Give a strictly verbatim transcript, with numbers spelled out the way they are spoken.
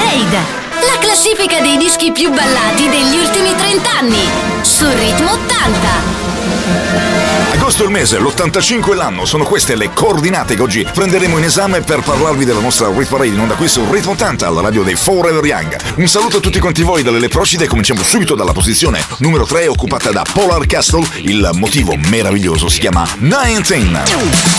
Parade, la classifica dei dischi più ballati degli ultimi trent'anni su Ritmo ottanta. Agosto è il mese, l'ottantacinque è l'anno, sono queste le coordinate che oggi prenderemo in esame per parlarvi della nostra Rit Parade in onda qui su Ritmo ottanta, alla radio dei Forever Young. Un saluto a tutti quanti voi dalle Leprocide, cominciamo subito dalla posizione numero tre occupata da Polar Castle, il motivo meraviglioso si chiama diciannove.